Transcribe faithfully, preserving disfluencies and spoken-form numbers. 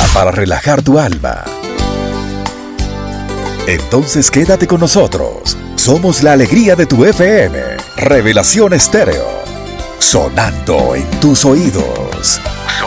para relajar tu alma. Entonces quédate con nosotros. Somos la alegría de tu F M. Revelación Estéreo. Sonando en tus oídos.